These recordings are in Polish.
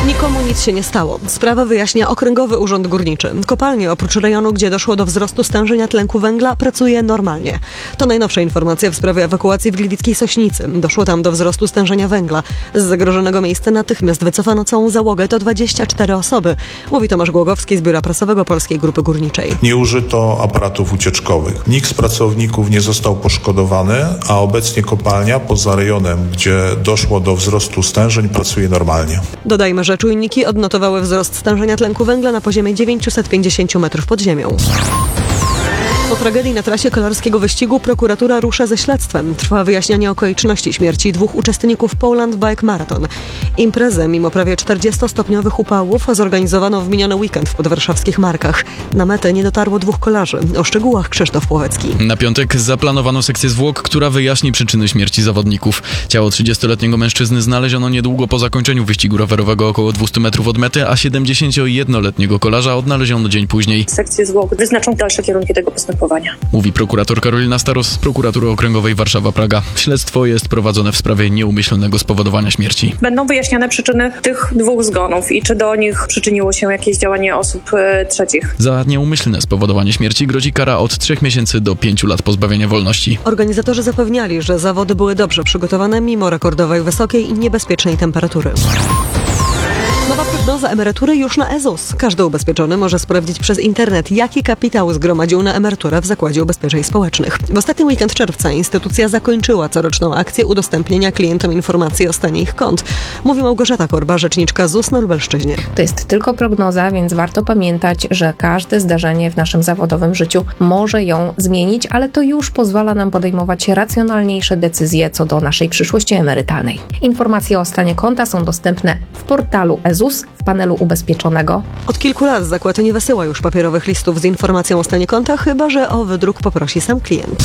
Nikomu nic się nie stało. Sprawę wyjaśnia Okręgowy Urząd Górniczy. Kopalnie oprócz rejonu, gdzie doszło do wzrostu stężenia tlenku węgla, pracuje normalnie. To najnowsza informacja w sprawie ewakuacji w gliwickiej Sośnicy. Doszło tam do wzrostu stężenia węgla. Z zagrożonego miejsca natychmiast wycofano całą załogę, to 24 osoby. Mówi Tomasz Głogowski z Biura Prasowego Polskiej Grupy Górniczej. Nie użyto aparatów ucieczkowych. Nikt z pracowników nie został poszkodowany, a obecnie kopalnia poza rejonem, gdzie doszło do wzrostu stężeń, pracuje normalnie. Dodajmy, że czujniki odnotowały wzrost stężenia tlenku węgla na poziomie 950 metrów pod ziemią. Po tragedii na trasie kolarskiego wyścigu prokuratura rusza ze śledztwem. Trwa wyjaśnianie okoliczności śmierci 2 uczestników Poland Bike Marathon. Imprezę mimo prawie 40-stopniowych upałów zorganizowano w miniony weekend w podwarszawskich Markach. Na metę nie dotarło 2 kolarzy. O szczegółach Krzysztof Płowecki. Na piątek zaplanowano sekcję zwłok, która wyjaśni przyczyny śmierci zawodników. Ciało 30-letniego mężczyzny znaleziono niedługo po zakończeniu wyścigu rowerowego około 200 metrów od mety, a 71-letniego kolarza odnaleziono dzień później. Sekcje zwłok wyznaczą dalsze kierunki tego postępowania. Mówi prokurator Karolina Staros z Prokuratury Okręgowej Warszawa-Praga. Śledztwo jest prowadzone w sprawie nieumyślnego spowodowania śmierci. Będą wyjaśniane przyczyny tych 2 zgonów i czy do nich przyczyniło się jakieś działanie osób trzecich. Za nieumyślne spowodowanie śmierci grozi kara od 3 miesięcy do 5 lat pozbawienia wolności. Organizatorzy zapewniali, że zawody były dobrze przygotowane mimo rekordowej wysokiej i niebezpiecznej temperatury. Nowa prognoza emerytury już na EZUS. Każdy ubezpieczony może sprawdzić przez internet, jaki kapitał zgromadził na emeryturę w Zakładzie Ubezpieczeń Społecznych. W ostatni weekend czerwca instytucja zakończyła coroczną akcję udostępnienia klientom informacji o stanie ich kont. Mówi Małgorzata Korba, rzeczniczka ZUS na Lubelszczyźnie. To jest tylko prognoza, więc warto pamiętać, że każde zdarzenie w naszym zawodowym życiu może ją zmienić, ale to już pozwala nam podejmować racjonalniejsze decyzje co do naszej przyszłości emerytalnej. Informacje o stanie konta są dostępne w portalu EZUS w panelu ubezpieczonego. Od kilku lat zakład nie wysyła już papierowych listów z informacją o stanie konta, chyba że o wydruk poprosi sam klient.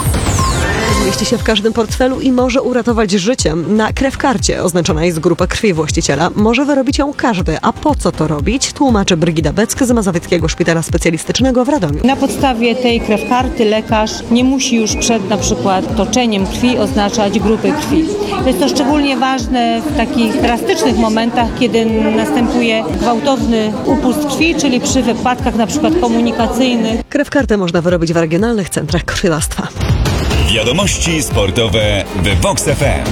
Zmieści się w każdym portfelu i może uratować życie. Na krewkarcie oznaczona jest grupa krwi właściciela. Może wyrobić ją każdy. A po co to robić? Tłumaczy Brygida Beck z Mazowieckiego Szpitala Specjalistycznego w Radomiu. Na podstawie tej krewkarty lekarz nie musi już przed na przykład toczeniem krwi oznaczać grupy krwi. Jest to szczególnie ważne w takich drastycznych momentach, kiedy następuje gwałtowny upust krwi, czyli przy wypadkach na przykład komunikacyjnych. Krewkartę można wyrobić w regionalnych centrach krwiodawstwa. Wiadomości sportowe w Vox FM.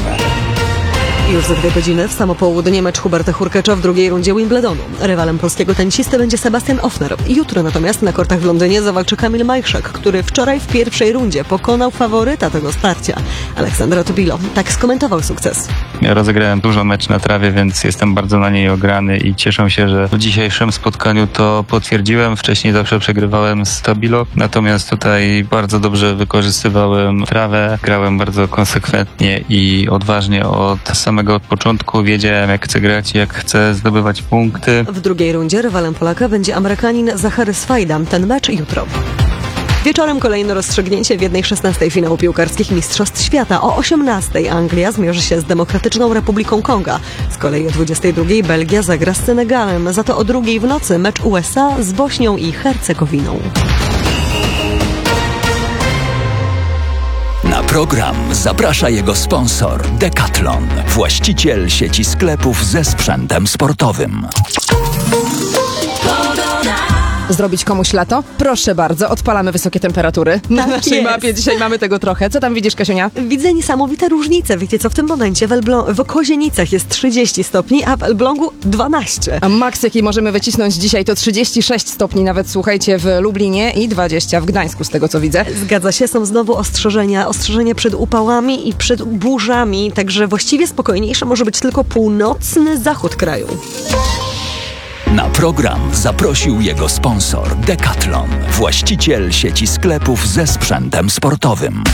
Już za 2 godziny w samo południe mecz Huberta Hurkacza w drugiej rundzie Wimbledonu. Rywalem polskiego tenisisty będzie Sebastian Ofner. Jutro natomiast na kortach w Londynie zawalczy Kamil Majchrzak, który wczoraj w pierwszej rundzie pokonał faworyta tego starcia, Aleksandra Tobilo. Tak skomentował sukces. Ja rozegrałem dużo mecz na trawie, więc jestem bardzo na niej ograny i cieszę się, że w dzisiejszym spotkaniu to potwierdziłem. Wcześniej zawsze przegrywałem z Tobilo, natomiast tutaj bardzo dobrze wykorzystywałem trawę. Grałem bardzo konsekwentnie i odważnie od samego początku. Wiedziałem, jak chcę grać i jak chcę zdobywać punkty. W drugiej rundzie rywalem Polaka będzie Amerykanin Zachary Swajda. Ten mecz jutro. Wieczorem kolejne rozstrzygnięcie w 1/16 finału piłkarskich Mistrzostw Świata. O 18:00 Anglia zmierzy się z Demokratyczną Republiką Konga. Z kolei o 22:00 Belgia zagra z Senegalem. Za to o 2:00 w nocy mecz USA z Bośnią i Hercegowiną. Na program zaprasza jego sponsor Decathlon, właściciel sieci sklepów ze sprzętem sportowym. Zrobić komuś lato? Proszę bardzo, odpalamy wysokie temperatury. Na naszej mapie dzisiaj mamy tego trochę. Co tam widzisz, Kasiunia? Widzę niesamowite różnice. Wiecie co, w tym momencie w Kozienicach jest 30 stopni, a w Elblągu 12. A maks, jaki możemy wycisnąć dzisiaj, to 36 stopni, nawet słuchajcie, w Lublinie i 20 w Gdańsku, z tego co widzę. Zgadza się, są znowu ostrzeżenia przed upałami i przed burzami, także właściwie spokojniejsze może być tylko północny zachód kraju. Na program zaprosił jego sponsor Decathlon, właściciel sieci sklepów ze sprzętem sportowym.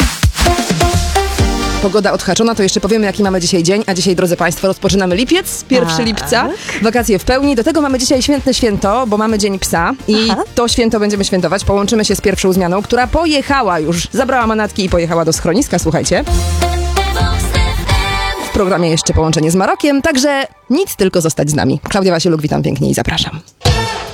Pogoda odhaczona, to jeszcze powiemy, jaki mamy dzisiaj dzień. A dzisiaj, drodzy Państwo, rozpoczynamy lipiec, 1 lipca. Wakacje w pełni. Do tego mamy dzisiaj świętne święto, bo mamy Dzień Psa. I to święto będziemy świętować. Połączymy się z pierwszą zmianą, która pojechała już. Zabrała manatki i pojechała do schroniska, słuchajcie. W programie jeszcze połączenie z Marokiem, także nic, tylko zostać z nami. Klaudia Wasieluk, witam pięknie i zapraszam.